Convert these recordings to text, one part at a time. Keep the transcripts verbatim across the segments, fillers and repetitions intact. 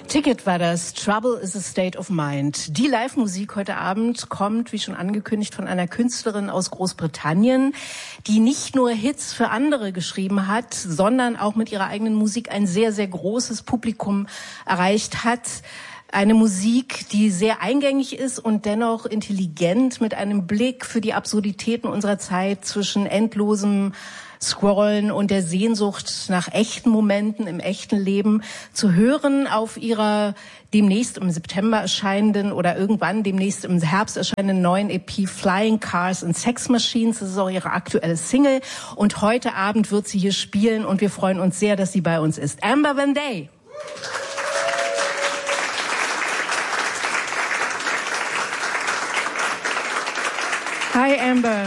Ticket war das. Trouble is a State of Mind. Die Live-Musik heute Abend kommt, wie schon angekündigt, von einer Künstlerin aus Großbritannien, die nicht nur Hits für andere geschrieben hat, sondern auch mit ihrer eigenen Musik ein sehr, sehr großes Publikum erreicht hat. Eine Musik, die sehr eingängig ist und dennoch intelligent, mit einem Blick für die Absurditäten unserer Zeit zwischen endlosem Scrollen und der Sehnsucht nach echten Momenten im echten Leben zu hören auf ihrer demnächst im September erscheinenden oder irgendwann demnächst im Herbst erscheinenden neuen E P Flying Cars and Sex Machines. Das ist auch ihre aktuelle Single und heute Abend wird sie hier spielen und wir freuen uns sehr, dass sie bei uns ist. Amber Van Day. Hi Amber.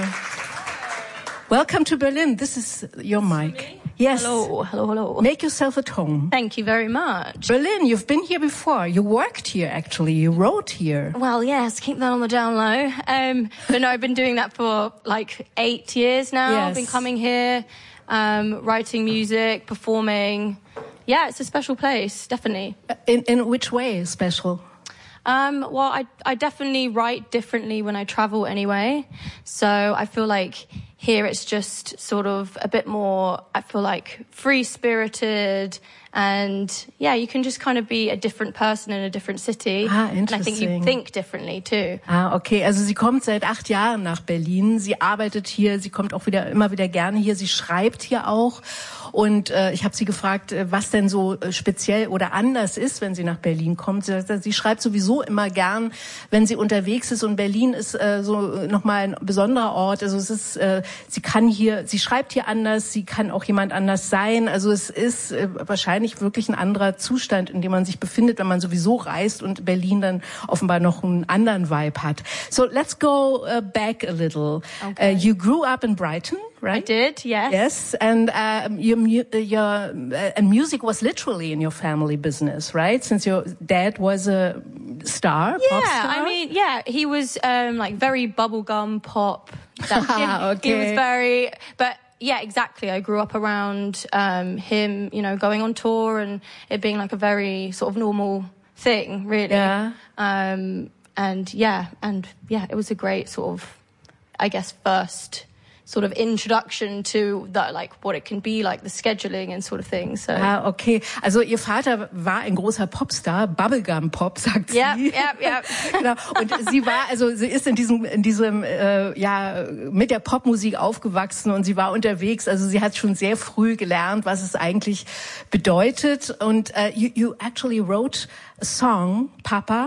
Welcome to Berlin. This is your mic. Yes. Hello, hello, hello. Make yourself at home. Thank you very much. Berlin, you've been here before. You worked here, actually. You wrote here. Well, yes, keep that on the down low. Um, but no, I've been doing that for like eight years now. Yes. I've been coming here, um, writing music, performing. Yeah, it's a special place, definitely. In, in which way special? Um, well, I, I definitely write differently when I travel anyway. So I feel like here it's just sort of a bit more, I feel like, free-spirited. And, yeah, you can just kind of be a different person in a different city. Ah, and I think you think differently, too. Ah, okay. Also sie kommt seit acht Jahren nach Berlin. Sie arbeitet hier. Sie kommt auch wieder immer wieder gerne hier. Sie schreibt hier auch. Und äh, ich habe sie gefragt, äh, was denn so äh, speziell oder anders ist, wenn sie nach Berlin kommt. Sie, sie schreibt sowieso immer gern, wenn sie unterwegs ist. Und Berlin ist äh, so nochmal ein besonderer Ort. Also es ist, äh, sie kann hier, sie schreibt hier anders. Sie kann auch jemand anders sein. Also es ist äh, wahrscheinlich wirklich ein anderer Zustand, in dem man sich befindet, wenn man sowieso reist und Berlin dann offenbar noch einen anderen Vibe hat. So let's go uh, back a little. Okay. Uh, you grew up in Brighton, right? I did, yes. Yes, and um, your mu- your uh, and music was literally in your family business, right? Since your dad was a star, Yeah, pop star. I mean, yeah, he was um, like very bubblegum pop. That, okay. He was very, but. Yeah, exactly. I grew up around um, him, you know, going on tour and it being like a very sort of normal thing, really. Yeah. Um, and yeah, and yeah, it was a great sort of, I guess, first sort of introduction to the, like what it can be, like the scheduling and sort of thing. So. Ah, okay. Also ihr Vater war ein großer Popstar, Bubblegum Pop, sagt sie. Ja, ja, ja. Genau. Und sie war, also sie ist in diesem, in diesem, äh, ja, mit der Popmusik aufgewachsen und sie war unterwegs. Also sie hat schon sehr früh gelernt, was es eigentlich bedeutet. Und uh, you, you actually wrote a song, Papa.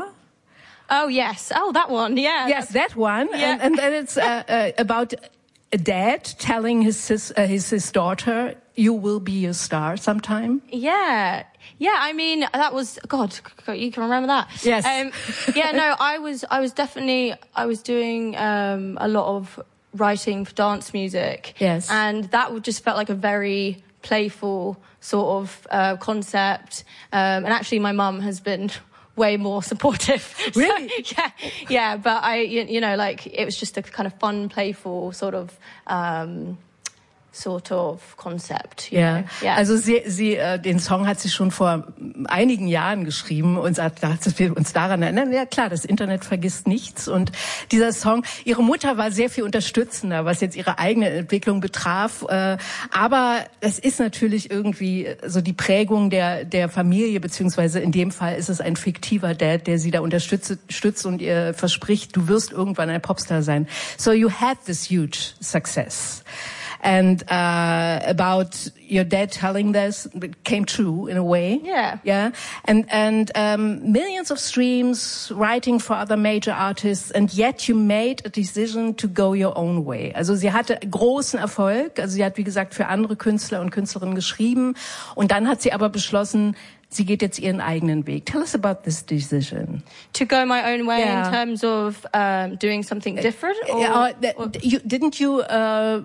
Oh yes. Oh, that one. Yeah. Yes, that one. Yeah. And, and then it's uh, uh, about a dad telling his sis, uh, his his daughter, "You will be a star sometime." Yeah, yeah. I mean, that was God. You can remember that. Yes. Um, yeah. No, I was. I was definitely. I was doing um, a lot of writing for dance music. Yes. And that would just felt like a very playful sort of uh, concept. Um, and actually, my mum has been way more supportive. Really? So, yeah, yeah. But I, you, you know, like it was just a kind of fun, playful sort of, um, sort of concept. You Ja, know? Yeah. Also sie, sie, äh, den Song hat sie schon vor einigen Jahren geschrieben und sagt, dass wir uns daran erinnern. Ja klar, das Internet vergisst nichts und dieser Song, ihre Mutter war sehr viel unterstützender, was jetzt ihre eigene Entwicklung betraf. Äh, aber es ist natürlich irgendwie so die Prägung der der Familie, beziehungsweise in dem Fall ist es ein fiktiver Dad, der sie da unterstützt, stützt und ihr verspricht, du wirst irgendwann ein Popstar sein. So you had this huge success. And uh, about your dad telling this, it came true in a way. Yeah. Yeah. And and um, millions of streams, writing for other major artists, and yet you made a decision to go your own way. Also sie hatte großen Erfolg. Also sie hat, wie gesagt, für andere Künstler und Künstlerinnen geschrieben. Und dann hat sie aber beschlossen, sie geht jetzt ihren eigenen Weg. Tell us about this decision. To go my own way Yeah. in terms of um, doing something different? Or, Uh, that- or- you, didn't you... Uh,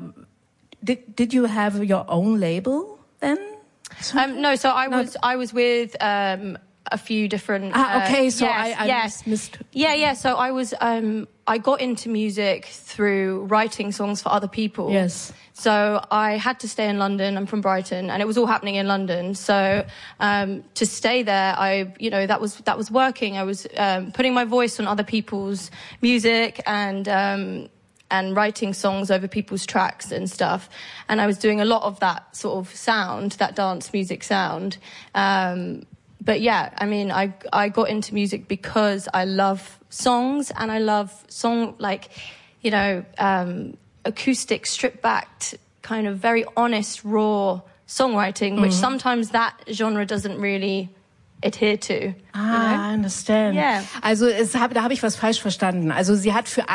Did did you have your own label then? Um, no, so I No. was I was with um, a few different. Ah, okay. Uh, so yes, I, I yes. missed. Yeah, yeah. So I was, um, I got into music through writing songs for other people. Yes. So I had to stay in London. I'm from Brighton, and it was all happening in London. So um, to stay there, I, you know, that was that was working. I was um, putting my voice on other people's music and um, and writing songs over people's tracks and stuff. And I was doing a lot of that sort of sound, that dance music sound. Um, but yeah, I mean, I I got into music because I love songs and I love song like, you know. Um, acoustic, stripped-backed, kind of very honest, raw songwriting, which mm-hmm. sometimes that genre doesn't really adhere to. Ah, you know? I understand. Yeah. Also es hab, da habe ich was falsch verstanden. Also sie hat für